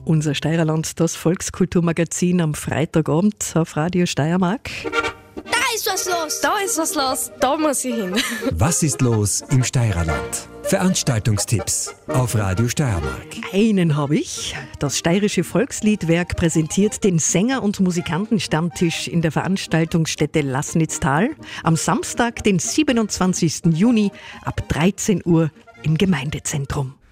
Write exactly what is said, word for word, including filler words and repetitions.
Unser Steirerland, das Volkskulturmagazin am Freitagabend auf Radio Steiermark. Da ist was los! Da ist was los, da muss ich hin. Was ist los im Steirerland? Veranstaltungstipps auf Radio Steiermark. Einen habe ich. Das Steirische Volksliedwerk präsentiert den Sänger- und Musikantenstammtisch in der Veranstaltungsstätte Lassnitztal am Samstag, den siebenundzwanzigsten Juni ab dreizehn Uhr im Gemeindezentrum.